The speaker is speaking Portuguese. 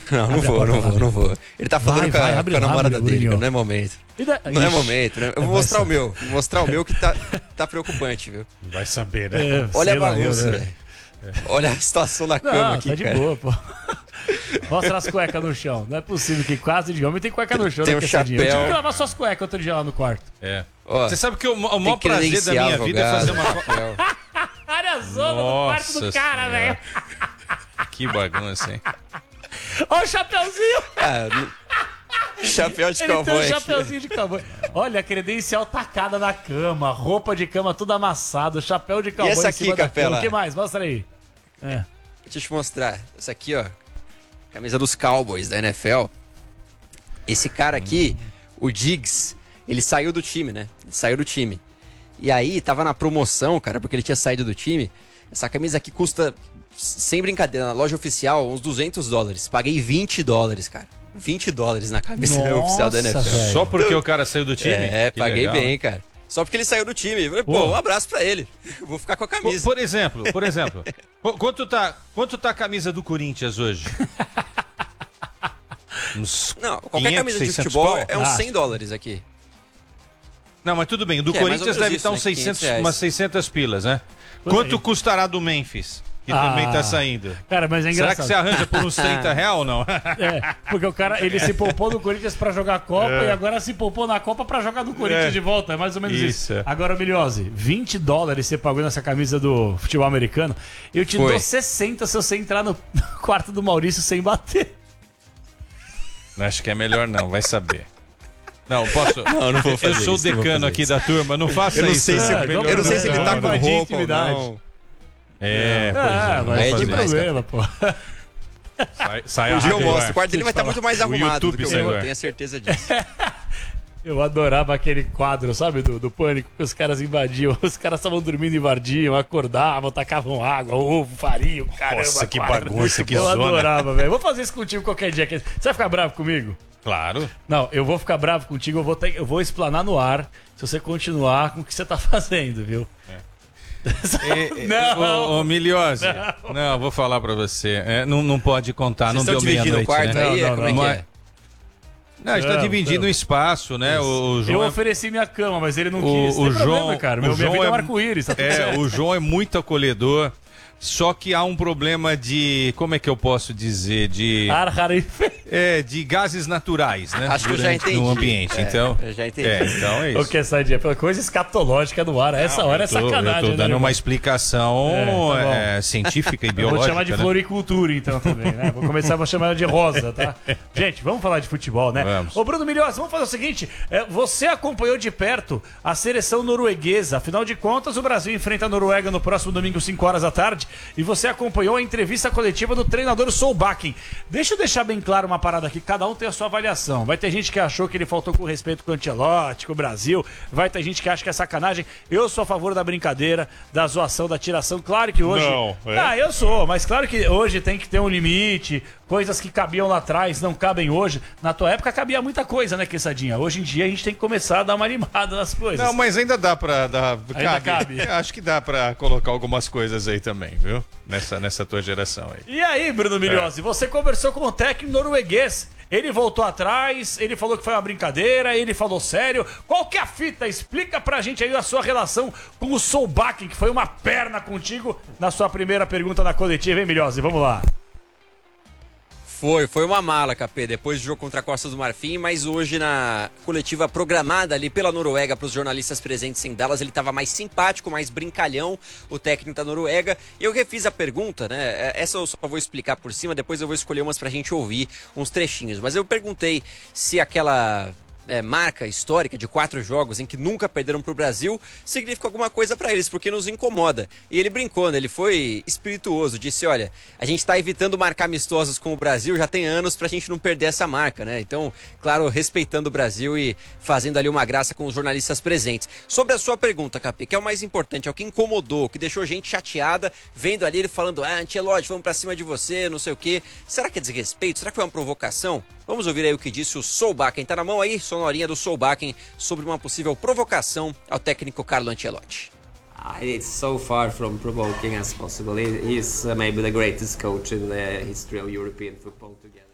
Não vou. Ele tá falando com a namorada dele, não é momento. Não é momento, né? Eu vou mostrar o meu. Vou mostrar o meu que tá preocupante, viu? Vai saber, né? Olha a bagunça, velho. Olha a situação da cama aqui, tá de cara. boa, pô. Mostra as cuecas no chão. Não é possível que quase de homem tem cueca no chão. Tem um chapéu. Eu tive que lavar suas cuecas outro dia lá no quarto. Ó, você sabe que o maior prazer da minha vida é fazer uma... Área zona no quarto do cara, velho. Que bagunça, hein? Olha o chapeuzinho. Chapéu de Ele cowboy. tem um chapeuzinho de cowboy. Olha, a credencial tacada na cama, roupa de cama tudo amassado, chapéu de cowboy essa em cima aqui, da cama. Capela? O que mais? Mostra aí. Deixa eu te mostrar. Essa aqui, ó. Camisa dos Cowboys da NFL. Esse cara aqui, o Diggs, ele saiu do time, né? Ele saiu do time. E aí, tava na promoção, cara, porque ele tinha saído do time. Essa camisa aqui custa, sem brincadeira, na loja oficial, uns $200. Paguei $20, cara. $20 na camisa oficial da NFL. Velho. Só porque o cara saiu do time? Que paguei legal. bem, cara. Só porque ele saiu do time. Pô, um abraço pra ele. Eu vou ficar com a camisa. Por exemplo, quanto tá a camisa do Corinthians hoje? Não, qualquer 500, camisa de 600 futebol pau? é uns $100 aqui. Não, mas tudo bem. O do Que é mais ou Corinthians menos deve isso, estar uns né? 600, 500 umas 600 pilas, né? Por Quanto aí. custará do Memphis? Que também tá saindo. Cara, mas é Será engraçado. que você arranja por uns R$30 ou não? Porque o cara, ele se poupou no Corinthians pra jogar a Copa e agora se poupou na Copa pra jogar no Corinthians de volta. É mais ou menos isso. Isso. Agora, Miliose, $20 você pagou nessa camisa do futebol americano. Eu te dou 60 se você entrar no quarto do Maurício sem bater. Acho que é melhor não, vai saber. Não, posso. Não vou fazer Eu sou o isso, não vou decano fazer aqui isso. da turma, não faça Eu não isso. sei se, né? eu não sei se ele tá com Invadir roupa ou intimidade. não. Pois é, não mas é não tem demais, problema, pô. Sai Um dia eu rápido, mostro. vai. O quarto dele vai estar muito mais arrumado do YouTube que o sai meu, agora. tenho certeza disso. Eu adorava aquele quadro, sabe, do Pânico, que os caras invadiam. Os caras estavam dormindo, invadiam, acordavam, tacavam água, ovo, farinha, caramba. Nossa, que quadro. bagunça, que Eu zona. adorava, velho. Vou fazer isso contigo qualquer dia. Você vai ficar bravo comigo? Claro. Não, eu vou ficar bravo contigo, eu vou explanar no ar se você continuar com o que você tá fazendo, viu? Ô, Miliose, não, vou falar pra você. Não pode contar, Vocês não estão deu dividindo o meia-noite, quarto né? aí? Não, Como é não, que mas- é? Não, a gente tá Não, dividindo não. o espaço, né? O Eu João ofereci minha cama, mas ele não O- quis. o Tem problema, João- cara. o Minha João vida é um é- arco-íris, tá tudo certo. o João é muito acolhedor, só que há um problema de, como é que eu posso dizer, de gases naturais, né? Acho que eu já Durante- entendi. No ambiente, então. Eu já entendi. Então é O isso. que é sadia? Pela coisa escatológica no ar. Essa hora é sacanagem. Eu tô dando né, uma explicação tá bom. científica e Eu biológica. vou chamar de né? floricultura, então, também, né? Vou começar a chamar ela de rosa, tá? Gente, vamos falar de futebol, né? Vamos. Ô, Bruno Milhões, vamos fazer o seguinte. Você acompanhou de perto a seleção norueguesa. Afinal de contas, o Brasil enfrenta a Noruega no próximo domingo, 5 horas da tarde. E você acompanhou a entrevista coletiva do treinador Solbakken. Deixa eu deixar bem claro uma parada aqui. Cada um tem a sua avaliação. Vai ter gente que achou que ele faltou com respeito com o Ancelotti, com o Brasil. Vai ter gente que acha que é sacanagem. Eu sou a favor da brincadeira, da zoação, da tiração. Claro que hoje... Não, é? Eu sou, mas claro que hoje tem que ter um limite. Coisas que cabiam lá atrás não cabem hoje. Na tua época cabia muita coisa, né, Quessadinha? Hoje em dia a gente tem que começar a dar uma animada nas coisas. Não, mas ainda dá pra... Ainda cabe. Acho que dá pra colocar algumas coisas aí também, viu? Nessa tua geração aí. E aí, Bruno Milhose, você conversou com o técnico norueguês. Ele voltou atrás, ele falou que foi uma brincadeira, ele falou sério. Qual que é a fita? Explica pra gente aí a sua relação com o Solbakken, que foi uma perna contigo na sua primeira pergunta na coletiva, hein, Milhose? Vamos lá. Foi uma mala, KP, depois do jogo contra a Costa do Marfim, mas hoje na coletiva programada ali pela Noruega para os jornalistas presentes em Dallas, ele estava mais simpático, mais brincalhão, o técnico da Noruega. E eu refiz a pergunta, né? Essa eu só vou explicar por cima, depois eu vou escolher umas pra gente ouvir, uns trechinhos. Mas eu perguntei se aquela marca histórica de 4 jogos em que nunca perderam pro Brasil significa alguma coisa pra eles, porque nos incomoda. E ele brincou, né? Ele foi espirituoso, disse, olha, a gente tá evitando marcar amistosos com o Brasil já tem anos pra gente não perder essa marca, né? Então, claro, respeitando o Brasil e fazendo ali uma graça com os jornalistas presentes. Sobre a sua pergunta, Capê, que é o mais importante, é o que incomodou, que deixou gente chateada, vendo ali ele falando, Ancelotti, vamos pra cima de você, não sei o quê. Será que é desrespeito? Será que foi uma provocação? Vamos ouvir aí o que disse o Solbakken. Tá na mão aí, sonorinha do Solbakken, sobre uma possível provocação ao técnico Carlo Ancelotti. It's so far from provoking as possible. He's maybe the greatest coach in the history of European football together.